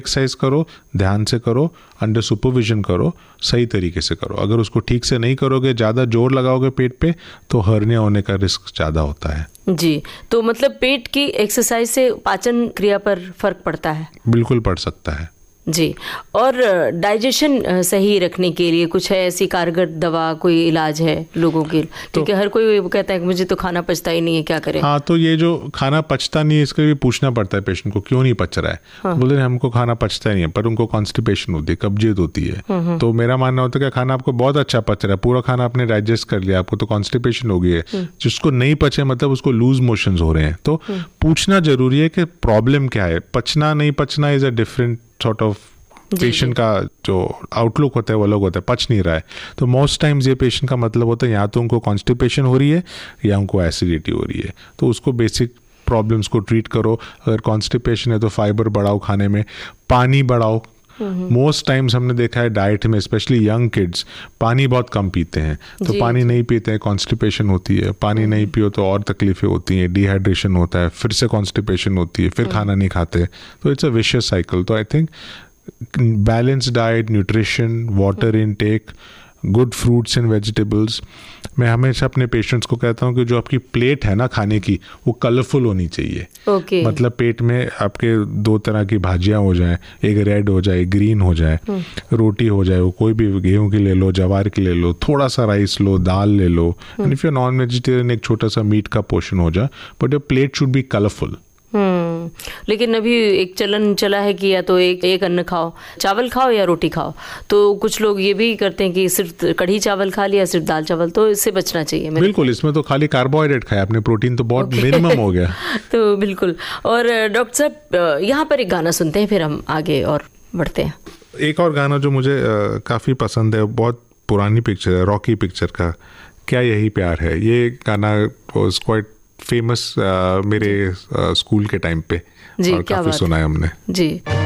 Exercise करो, ध्यान से करो, अंडर सुपरविजन करो, सही तरीके से करो। अगर उसको ठीक से नहीं करोगे, ज़्यादा जोर लगाओगे पेट पे, तो हर्निया होने का रिस्क ज़्यादा होता है। जी, तो मतलब पेट की एक्सरसाइज से पाचन क्रिया पर फर्क पड़ता है? बिल्कुल पड़ सकता है जी। और डाइजेशन सही रखने के लिए कुछ है ऐसी कारगर दवा, कोई इलाज है लोगों के? क्योंकि हर कोई कहता है कि मुझे तो खाना पचता ही नहीं है, क्या करें? हाँ, तो ये जो खाना पचता नहीं है, इसके लिए पूछना पड़ता है पेशेंट को क्यों नहीं पच रहा है। हाँ। बोलते हैं हमको खाना पचता ही नहीं है, पर उनको कॉन्स्टिपेशन होती है, कब्जियत होती है। तो मेरा मानना होता है कि खाना आपको बहुत अच्छा पच रहा है, पूरा खाना आपने डाइजेस्ट कर लिया, आपको तो कॉन्स्टिपेशन हो गई है। जिसको नहीं पचे मतलब उसको लूज मोशंस हो रहे हैं। तो पूछना जरूरी है कि प्रॉब्लम क्या है। पचना नहीं पचना is a different sort of patient का जो आउटलुक होता है वो अलग होता है। पच नहीं रहा है तो मोस्ट टाइम्स ये पेशेंट का मतलब होता है या तो उनको कॉन्स्टिपेशन हो रही है या उनको एसिडिटी हो रही है। तो उसको बेसिक प्रॉब्लम्स को ट्रीट करो। अगर कॉन्स्टिपेशन है तो फाइबर बढ़ाओ खाने में, पानी बढ़ाओ। मोस्ट टाइम्स हमने देखा है डाइट में, स्पेशली यंग किड्स पानी बहुत कम पीते हैं। तो पानी नहीं पीते हैं, कॉन्स्टिपेशन होती है। पानी नहीं पियो तो और तकलीफें होती हैं, डिहाइड्रेशन होता है, फिर से कॉन्स्टिपेशन होती है, फिर खाना नहीं खाते। तो इट्स अ विशियस साइकिल। तो I think balance diet, nutrition, water intake, good fruits and vegetables. मैं हमेशा अपने पेशेंट्स को कहता हूँ कि जो आपकी प्लेट है ना खाने की, वो कलरफुल होनी चाहिए। मतलब पेट में आपके 2 तरह की भाजियाँ हो जाएं, एक रेड हो जाए, ग्रीन हो जाए, रोटी हो जाए, वो कोई भी गेहूं की ले लो, जवार की ले लो, थोड़ा सा राइस लो, दाल ले लो, and if you non vegetarian एक छोटा सा मीट का पोर्शन हो जाए, but your plate should be colourful. लेकिन अभी एक चलन चला है कि या तो एक अन्न खाओ, चावल खाओ या रोटी खाओ। तो कुछ लोग ये भी करते हैं कि सिर्फ कढ़ी चावल खा लिया, सिर्फ दाल चावल। तो इससे बचना चाहिए। बिल्कुल, इसमें तो खाली कार्बोहाइड्रेट खाया आपने, प्रोटीन तो बहुत मिनिमम हो गया। तो बिल्कुल। और डॉक्टर साहब यहाँ पर एक गाना सुनते हैं, फिर हम आगे और बढ़ते हैं। एक और गाना जो मुझे काफ़ी पसंद है, बहुत पुरानी पिक्चर है, रॉकी पिक्चर का, क्या यही प्यार है। ये गाना वाज क्वाइट फेमस मेरे स्कूल के टाइम पे, और काफ़ी सुना है हमने। जी।